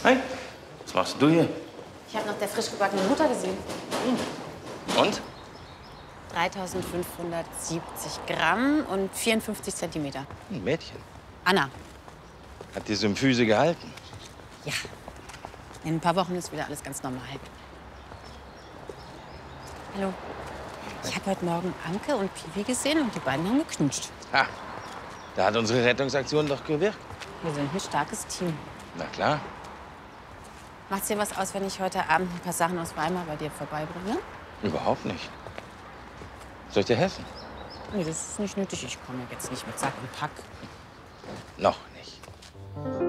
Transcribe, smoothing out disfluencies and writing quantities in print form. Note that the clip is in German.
Hey, was machst du hier? Ich habe nach der frisch gebackenen Mutter gesehen. Und? 3570 Gramm und 54 Zentimeter. Ein Mädchen. Anna. Hat die Symphyse gehalten? Ja. In ein paar Wochen ist wieder alles ganz normal. Hallo. Ich habe heute Morgen Anke und Piwi gesehen und die beiden haben geknutscht. Ha, da hat unsere Rettungsaktion doch gewirkt. Wir sind ein starkes Team. Na klar. Macht's dir was aus, wenn ich heute Abend ein paar Sachen aus Weimar bei dir vorbeibringe? Überhaupt nicht. Soll ich dir helfen? Nee, das ist nicht nötig. Ich komme jetzt nicht mit Sack und Pack. Noch